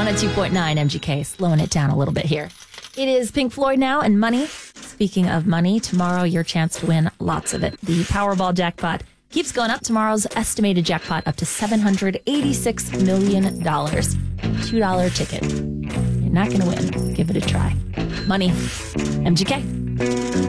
102.9 MGK, slowing it down a little bit here. It is Pink Floyd now and money. Speaking of money, tomorrow your chance to win lots of it. The Powerball jackpot keeps going up. Tomorrow's estimated jackpot up to $786 million. $2 ticket. You're not going to win. Give it a try. Money. MGK.